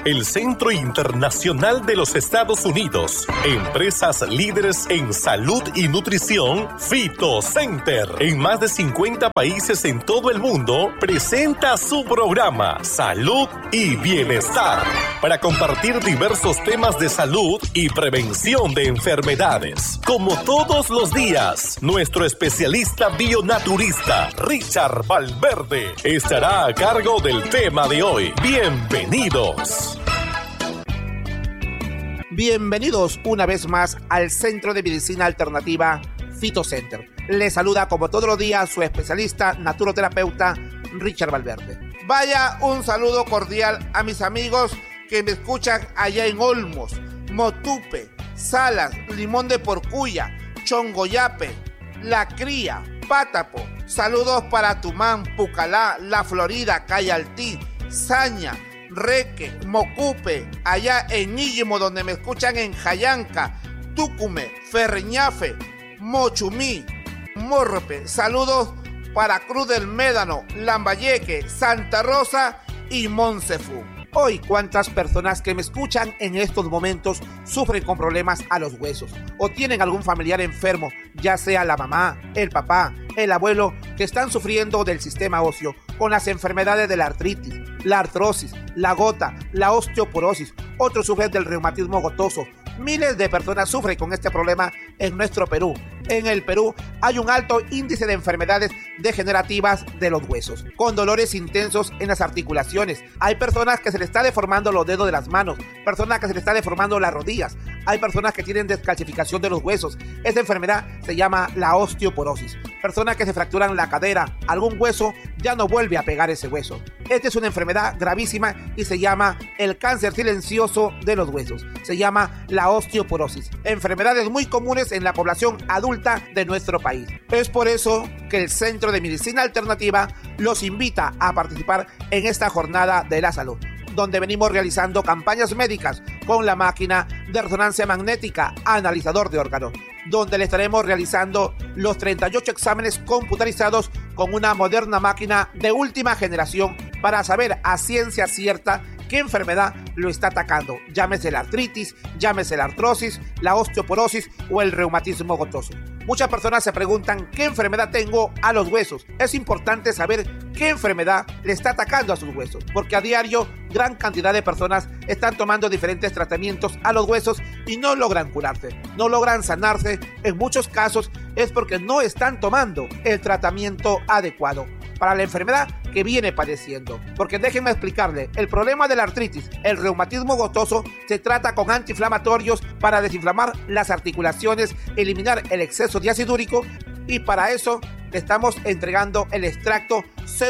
el Centro Internacional de los Estados Unidos. Empresas líderes en salud y nutrición, Phytocenter, en más de 50 países en todo el mundo, presenta su programa Salud y Bienestar para compartir diversos temas de salud y prevención de enfermedades. Como todos los días, nuestro especialista bionaturista Richard Valverde estará a cargo del tema de hoy. Bienvenidos. Bienvenidos una vez más al Centro de Medicina Alternativa Phytocenter. Les saluda como todos los días su especialista naturoterapeuta Richard Valverde. Vaya un saludo cordial a mis amigos que me escuchan allá en Olmos, Motupe, Salas, Limón de Porcuya, Chongoyape, La Cría, Pátapo. Saludos para Tumán, Pucalá, La Florida, Cayaltí, Saña, Reque, Mocupe, allá en Íllimo, donde me escuchan en Jayanca, Túcume, Ferreñafe, Mochumí, Morrope. Saludos para Cruz del Médano, Lambayeque, Santa Rosa y Moncefú. Hoy, ¿cuántas personas que me escuchan en estos momentos sufren con problemas a los huesos o tienen algún familiar enfermo, ya sea la mamá, el papá, el abuelo, que están sufriendo del sistema óseo con las enfermedades de la artritis, la artrosis, la gota, la osteoporosis? Otros sufren del reumatismo gotoso. Miles de personas sufren con este problema en nuestro Perú. En el Perú hay un alto índice de enfermedades degenerativas de los huesos, con dolores intensos en las articulaciones. Hay personas que se les está deformando los dedos de las manos, personas que se les está deformando las rodillas, hay personas que tienen descalcificación de los huesos. Esta enfermedad se llama la osteoporosis. Personas que se fracturan la cadera, algún hueso, ya no vuelve a pegar ese hueso. Esta es una enfermedad gravísima y se llama el cáncer silencioso de los huesos. Se llama la osteoporosis. Enfermedades muy comunes en la población adulta de nuestro país. Es por eso que el Centro de Medicina Alternativa los invita a participar en esta jornada de la salud, donde venimos realizando campañas médicas con la máquina de resonancia magnética analizador de órganos, donde le estaremos realizando los 38 exámenes computarizados con una moderna máquina de última generación para saber a ciencia cierta qué enfermedad lo está atacando, llámese la artritis, llámese la artrosis, la osteoporosis o el reumatismo gotoso. Muchas personas se preguntan qué enfermedad tengo a los huesos. Es importante saber qué enfermedad le está atacando a sus huesos, porque a diario gran cantidad de personas están tomando diferentes tratamientos a los huesos y no logran curarse, no logran sanarse. En muchos casos es porque no están tomando el tratamiento adecuado para la enfermedad que viene padeciendo. Porque déjenme explicarle, el problema de la artritis, el reumatismo gotoso, se trata con antiinflamatorios para desinflamar las articulaciones, eliminar el exceso de ácido úrico, y para eso le estamos entregando el extracto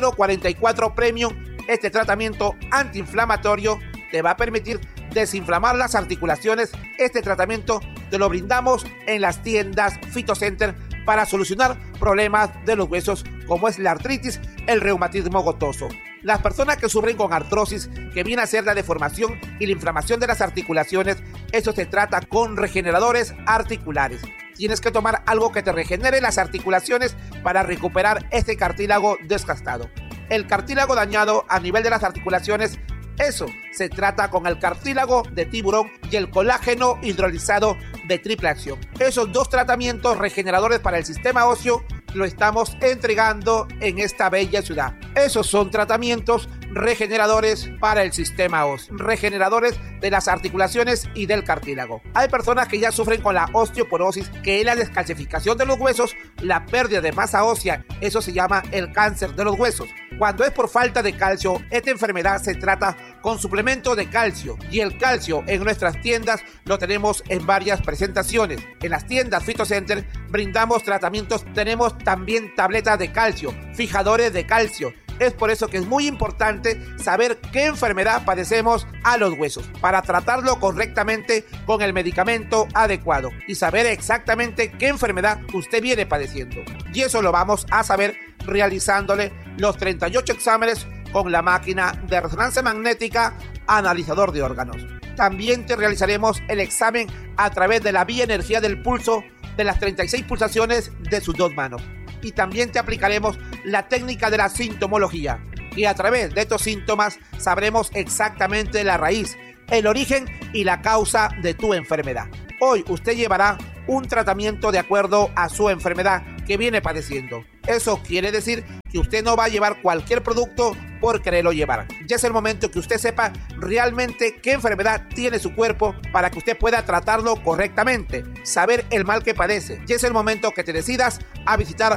044 Premium. Este tratamiento antiinflamatorio te va a permitir desinflamar las articulaciones. Este tratamiento te lo brindamos en las tiendas Phytocenter para solucionar problemas de los huesos como es la artritis, el reumatismo gotoso. Las personas que sufren con artrosis, que viene a ser la deformación y la inflamación de las articulaciones, eso se trata con regeneradores articulares. Tienes que tomar algo que te regenere las articulaciones para recuperar este cartílago desgastado. El cartílago dañado a nivel de las articulaciones, eso se trata con el cartílago de tiburón y el colágeno hidrolizado de triple acción. Esos dos tratamientos regeneradores para el sistema óseo lo estamos entregando en esta bella ciudad. Esos son tratamientos regeneradores para el sistema óseo, regeneradores de las articulaciones y del cartílago. Hay personas que ya sufren con la osteoporosis, que es la descalcificación de los huesos, la pérdida de masa ósea. Eso se llama el cáncer de los huesos. Cuando es por falta de calcio, esta enfermedad se trata con suplemento de calcio, y el calcio en nuestras tiendas lo tenemos en varias presentaciones. En las tiendas Phytocenter brindamos tratamientos, tenemos también tabletas de calcio, fijadores de calcio. Es por eso que es muy importante saber qué enfermedad padecemos a los huesos para tratarlo correctamente con el medicamento adecuado y saber exactamente qué enfermedad usted viene padeciendo. Y eso lo vamos a saber realizándole los 38 exámenes con la máquina de resonancia magnética analizador de órganos. También te realizaremos el examen a través de la vía energía del pulso de las 36 pulsaciones de sus dos manos. Y también te aplicaremos la técnica de la sintomología, y a través de estos síntomas sabremos exactamente la raíz el origen y la causa de tu enfermedad. Hoy usted llevará un tratamiento de acuerdo a su enfermedad que viene padeciendo. Eso quiere decir que usted no va a llevar cualquier producto por quererlo llevar. Ya es el momento que usted sepa realmente qué enfermedad tiene su cuerpo para que usted pueda tratarlo correctamente, saber el mal que padece. Ya es el momento que te decidas a visitar